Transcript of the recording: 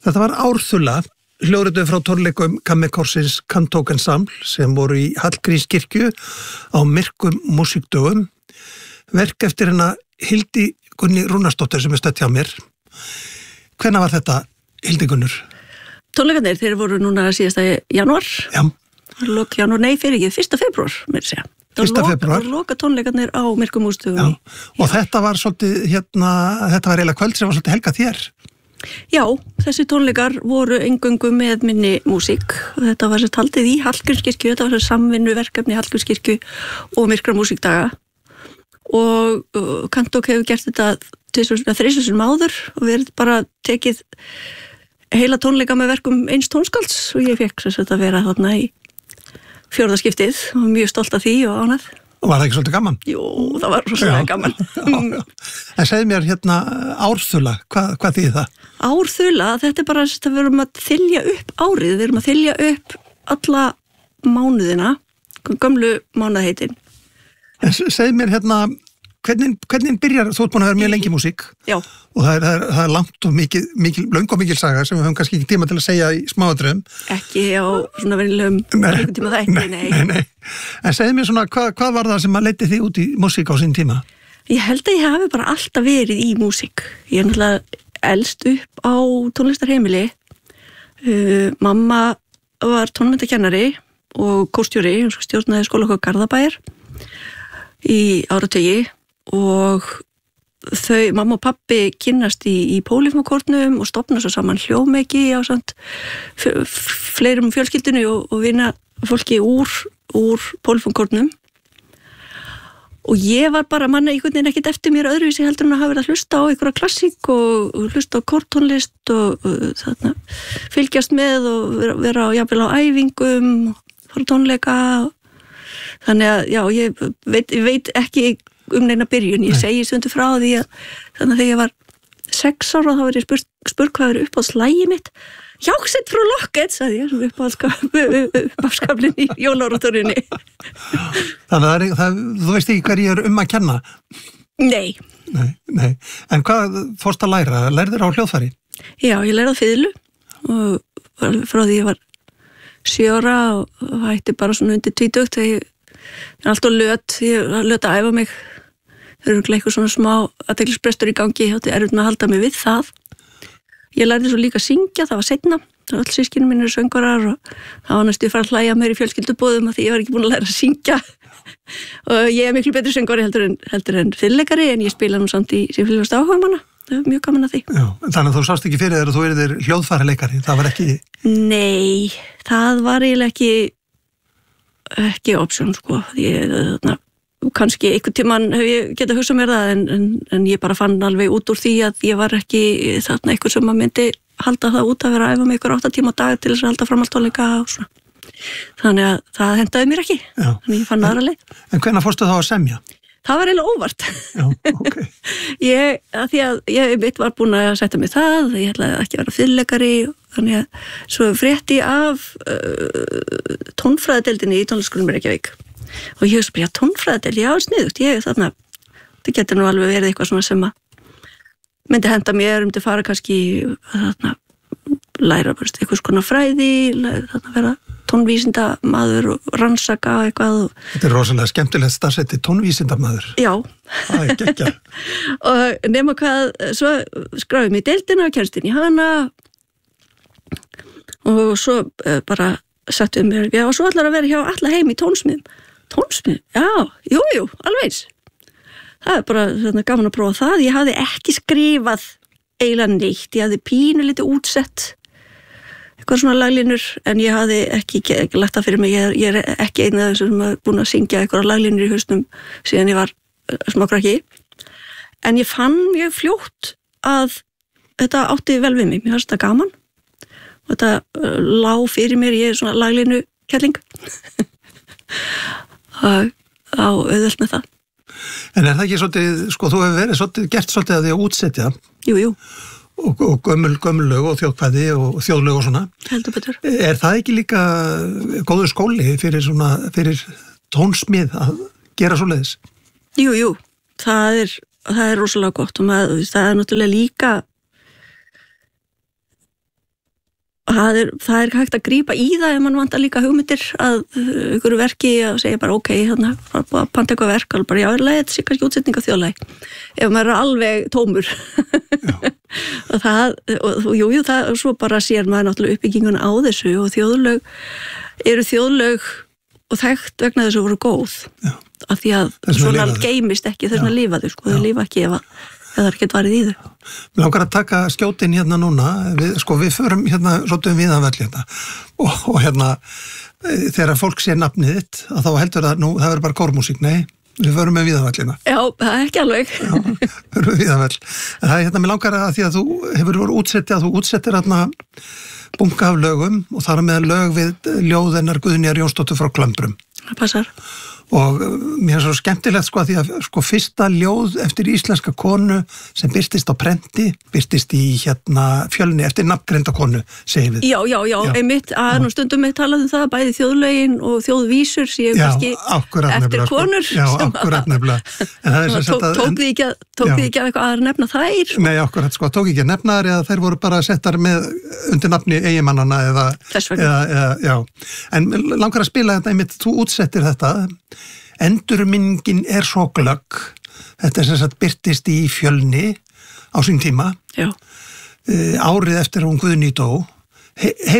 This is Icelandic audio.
Þetta var Árþula, hljóðrituð frá tónleikum Kammerkórsins Kantók Ensemble sem voru í Hallgrímskirkju á myrkum músíkdögum. Verk eftir hennar Hildi Gunni Rúnarsdóttir sem stödd hjá mér. Hvenær var þetta, Hildi Gunnur? Tónleikarnir, þeir voru núna síðasta janúar. Já. Lok janúar, nei, fyrir ekki, 1. febrúar, mér segja. 1. febrúar. Loka tónleikarnir á myrkum músíkdögum. Og þetta var svolítið, þetta var eiginlega kvöld sem var svolítið helgað þér. Já, þessi tónleikar voru eingöngu með minni músík. Þetta var sér haldið í Hallgrímskirkju, þetta var sér samvinnuverkefni Hallgrímskirkju og myrkra músíkdaga. Og Kantók hefur gert þetta 3 sinum áður og verið bara tekið heila tónleika með verkum eins tónskálds og ég fekk þess að vera þarna í 4. skiptið og mjög stolt af því og ánað. Og var það ekki svolítið gaman? Jú, það var rosalega gaman. Já. En segð mér Árþula, hvað þýðir það? Árþula, þetta er bara að við erum að þylja upp árið, við erum að þylja upp alla mánuðina, gömlu mánuðheitin. En segð mér hvernig byrjar, þú ert búin að vera mjög lengi músík. Já. Og það er langt og löng og mikil saga sem við höfum kannski ekki tíma til að segja í smáatriðum. Ekki á svona venjulegum tíma það ekki, nei. En segð mér hvað var það sem að leiddi þig út í músík á sín tíma? Ég held að ég hafi bara alltaf verið í músík. Ég er náttúrulega elst upp á tónlistarheimili. Mamma var tónlistarkennari og kórstjóri, hún stjórnaði skólakór Garðabæjar í áratugi og mamma og pappi kynnast í pólifmokórnum og stofna svo saman hljóðmeiki á samt fleirum fjölskyldinu og vinna fólki úr pólifmokórnum. Og ég var bara manna einhvern veginn ekkert eftir mér öðruvísi heldur en að hafa verið að hlusta á einhverja klassík og hlusta á kórtónlist og þarna fylgjast með og vera jafnvel á æfingum, fara tónleika. Þannig að já, ég veit ekki neina byrjun. Ég segi stundu frá því að þannig að þegar ég var 6 ára þá var ég spurt hvað er uppáhaldslægið mitt. Jáksett frá Lockett, sagði ég, uppáhaldskaflinn í jólaóratóninni. Þannig að þú veist ekki hverju er að kenna? Nei. Nei. En hvað fórst að læra? Lærðir á hljóðfæri? Já, ég lærði á fiðlu og frá því ég var 7 ára og hætti bara svona undir 20 þegar ég er alltaf ég löt að æfa mig. Það eru eitthvað svona smá athyglisbrestur í gangi og það er að halda mig við það. Ég lærði svo líka að syngja, það var seinna. Öll systkini mín eru söngvarar og það var næstu að fara að hlæja mér í fjölskylduboðum af því ég var ekki búin að læra að syngja. Og ég er miklu betri söngvari heldur en fiðleikari en ég spila nú samt í sinfóníuhljómsveit áhugamanna. Það er mjög gaman að því. Já, þannig að þú sást ekki fyrir þér að þú yrðir hljóðfæraleikari, það var ekki... Nei, það var eiginlega ekki option, sko. Kannski einhvern tímann hef ég getað hugsað mér það en ég bara fann alveg út úr því að ég var ekki þarna eitthvað sem að myndi halda það út að vera að æfa mig ykkur 8 tíma á dag til þess að halda framhaldstónleika og svona. Þannig að það hendaði mér ekki. Já. Þannig ég fann aðra leið. En hvenær fórstu þá að semja? Það var eiginlega óvart. Já, ok. Því að ég var búin að setja mig það, ég ætlaði ekki að vera fiðleikari, þannig að svo frétti af tónfræðadeildinni í tónlistarskólanum í Reykjavík. Og ég hugsa bara, tónfræðadeild, já, sniðugt, það getur nú alveg verið eitthvað svona sem að myndi henda mér, myndi fara kannski þarna, læra bara eitthvað svona fræði, þarna vera tónvísindamaður og rannsaka eitthvað. Þetta er rosalega skemmtilegt starfsheiti, tónvísindamaður. Já. Það er geggjað. Og nema hvað, svo skráði mig í deildina og kemst inn í hana og svo bara sagtu mér, já, og svo ætlar að vera hjá alla heim í tónsmiðum. Tónsmið? Já, jú, alveg eins. Það er bara gaman að prófa það. Ég hafði ekki skrifað eiginlega neitt. Ég hafði pínu lítið útsett eitthvað svona laglínur en ég hafði ekki lagt það fyrir mig. Ég er ekki einn af þessum sem er búin að syngja eitthvað laglínur í hausnum síðan ég var smákrakki. En ég fann mjög fljótt að þetta átti vel við mig. Mér fannst þetta gaman. Og þetta lá fyrir mér, ég er svona laglínu kelling. Og á auðvelt með það. En er það ekki svolítið, sko, þú hefur verið gert svolítið að því að útsetja? Jú. Og gömul lög og þjóðkvæði og þjóðlög og svona. Heldur betur. Er það ekki líka góður skóli fyrir tónsmið að gera svoleiðis? Jú. Það er rosalega gott og það er náttúrulega líka það er hægt að grípa í það ef mann vantar líka hugmyndir að ykkur verki að segja bara ok, hérna panta eitthvað verk, alveg bara já, þetta sé kannski útsetning af þjóðlag ef maður alveg tómur og það svo bara sér maður náttúrulega uppbygginguna á þessu og þjóðlög og þekkt vegna þess að voru góð af því að svona geymist ekki þess að lifa þau, þau lifa ekki ef það er ekkert varið í þau. Mér langar að taka skjótin hérna núna, við förum hérna svolítið Víðavöll hérna og hérna þegar fólk sér nafnið þitt að þá heldur það, það verður bara kórmúsík, nei, við förum með Víðavöllina. Já, það er ekki alveg. Já, förum við Víðavöll. En það hérna, mér langar að því að þú hefur voru þú útsettir hérna bunga af lögum og þar með lög við ljóðennar Guðnýjar Jónsdóttur frá Klömbrum. Það passar. Og mér er svo skemmtilegt því að fyrsta ljóð eftir íslenska konu sem birtist á prenti, birtist í hérna Fjölni eftir nafngreinda konu, segjum við. Já, einmitt, að stundum við talaðum það, bæði þjóðlögin og þjóðvísur séu kannski eftir konur. Já, akkurat nefnilega. Tók þið ekki að eitthvað að nefna þær? Nei, akkurat, tók ekki að nefna þær eða þær voru bara settar með undir nafni eiginmannanna eða en langar að spila þetta, einmitt, þú útsettir þetta. Endurminningin er svo glögg, þetta sem sagt birtist í Fjölni á sín tíma, árið eftir að hún Guðný dó.